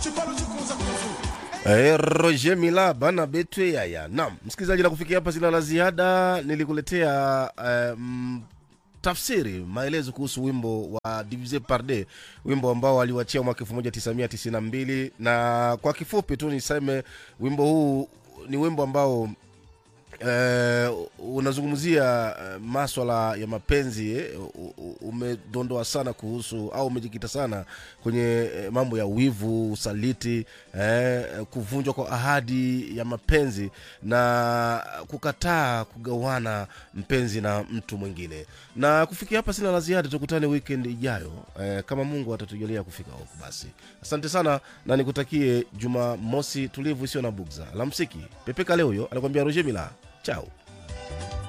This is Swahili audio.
Roger Mila bana betwe yaya. Naam, msikilizaji, na kufikia hapa sina la ziada. Nilikuletea tafsiri, maelezo kuhusu wimbo wa Divisé par deux, wimbo ambao aliuachia mwaka 1992, na kwa kifupi tu niseme wimbo huu ni wimbo ambao unazungumzia masuala ya mapenzi. Umedondoa sana kuhusu, au umejikita sana kwenye mambo ya wivu, usaliti, kuvunjwa kwa ahadi ya mapenzi na kukataa kugawana mpenzi na mtu mwingine. Na kufikia hapa sina la ziada, tukutane weekend ijayo kama Mungu atatujalia kufika huko. Basi asante sana na nikutakie Jumamosi tulivu isiyo na bugza. Alamsiki. Pepeka leo huyo anakuambia Roger Mila. Ciao.